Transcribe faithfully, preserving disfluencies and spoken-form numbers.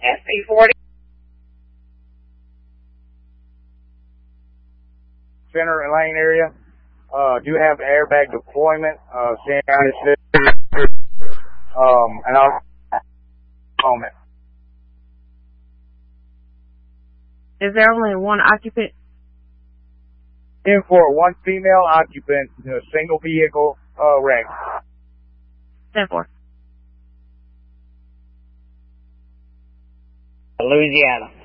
S P forty. Center lane area. Uh, do have airbag deployment. Uh, seeing um, and I'll moment. Is there only one occupant? In for one female occupant in a single vehicle uh, wreck. ten four. Louisiana.